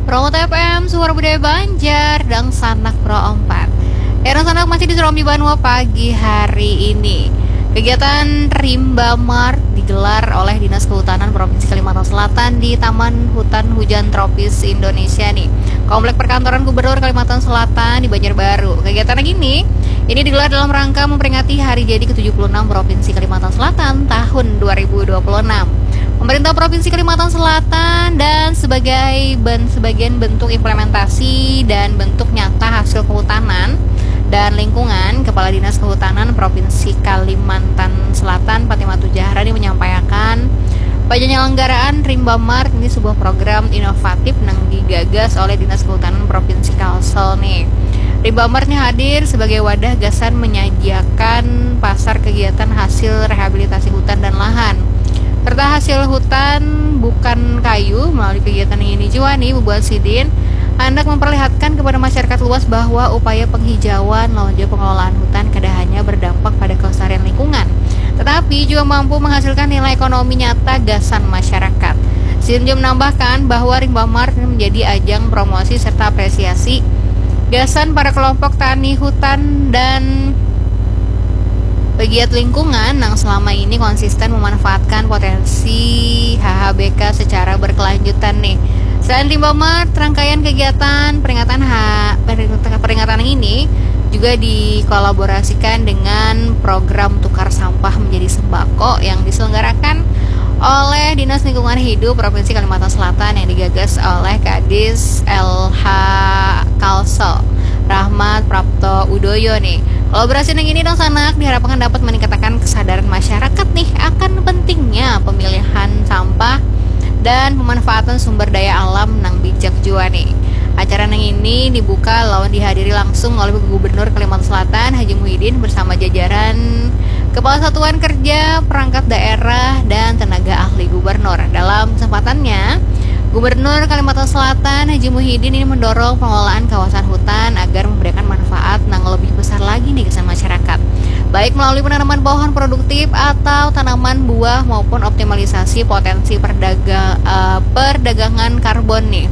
Promo TPM Suara Budaya Banjar dan Sanak Pro 4. Dan Sanak masih di Serambi Banua pagi hari ini. Kegiatan Rimba Mart digelar oleh Dinas Kehutanan Provinsi Kalimantan Selatan di Taman Hutan Hujan Tropis Indonesia nih, Komplek Perkantoran Gubernur Kalimantan Selatan di Banjarbaru. Kegiatan ini digelar dalam rangka memperingati hari jadi ke-76 Provinsi Kalimantan Selatan tahun 2026. Pemerintah Provinsi Kalimantan Selatan dan sebagian bentuk implementasi dan bentuk nyata hasil kehutanan dan lingkungan, Kepala Dinas Kehutanan Provinsi Kalimantan Selatan Fatimah Tujahrani menyampaikan penyelenggaraan Rimba Mart ini sebuah program inovatif yang digagas oleh Dinas Kehutanan Provinsi Kalsel nih. Rimba Mart ini hadir sebagai wadah gasan menyajikan pasar kegiatan hasil rehabilitasi hutan dan lahan serta hasil hutan bukan kayu. Melalui kegiatan ini juga nih, Bu Sidin hendak memperlihatkan kepada masyarakat luas bahwa upaya penghijauan lawan pengelolaan hutan tidak hanya berdampak pada kelestarian lingkungan, tetapi juga mampu menghasilkan nilai ekonomi nyata gasan masyarakat. Sidin juga menambahkan bahwa Rimba Mart menjadi ajang promosi serta apresiasi gasan para kelompok tani hutan dan pegiat lingkungan yang selama ini konsisten memanfaatkan potensi HHBK secara berkelanjutan nih. Selain Rimba Mart, rangkaian kegiatan peringatan ini juga dikolaborasikan dengan program tukar sampah menjadi sembako yang diselenggarakan oleh Dinas Lingkungan Hidup Provinsi Kalimantan Selatan yang digagas oleh Kadis LH Kalsel Rahmat Prapto Udoyo nih. Kolaborasi yang ini dan Sanak diharapkan dapat meningkatkan kesadaran masyarakat nih akan pentingnya pemilihan sampah dan pemanfaatan sumber daya alam nang bijak jua nih. Acara yang ini dibuka lawan dihadiri langsung oleh Gubernur Kalimantan Selatan Haji Muhyiddin bersama jajaran Kepala Satuan Kerja Perangkat Daerah dan tenaga ahli Gubernur. Dalam kesempatannya, Gubernur Kalimantan Selatan Haji Muhyiddin ini mendorong pengelolaan kawasan hutan agar memberikan manfaat yang lebih besar lagi nih ke masyarakat, baik melalui penanaman pohon produktif atau tanaman buah maupun optimalisasi potensi perdagangan karbon nih.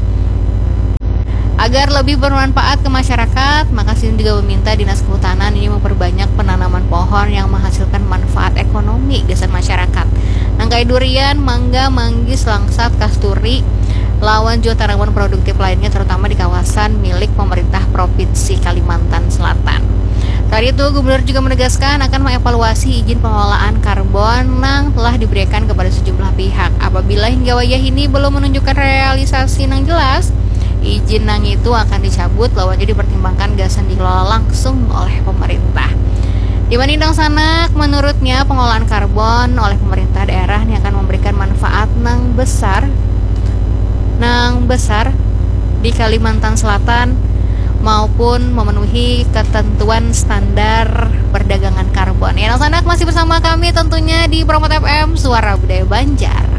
Agar lebih bermanfaat ke masyarakat, maka Sidin juga meminta Dinas Kehutanan ini memperbanyak penanaman pohon yang menghasilkan manfaat ekonomi gasan masyarakat. Nangkai durian, mangga, manggis, langsat, kasturi, lawan juga tanaman produktif lainnya terutama di kawasan milik pemerintah Provinsi Kalimantan Selatan. Saat itu, Gubernur juga menegaskan akan mengevaluasi izin pengelolaan karbon yang telah diberikan kepada sejumlah pihak. Apabila hingga wayah ini belum menunjukkan realisasi yang jelas, izin nang itu akan dicabut lawan jadi dipertimbangkan gasan dikelola langsung oleh pemerintah. Dibanding Sanak, menurutnya pengelolaan karbon oleh pemerintah daerah ini akan memberikan manfaat nang besar di Kalimantan Selatan maupun memenuhi ketentuan standar perdagangan karbon. Sanak masih bersama kami tentunya di Promo FM Suara Budaya Banjar.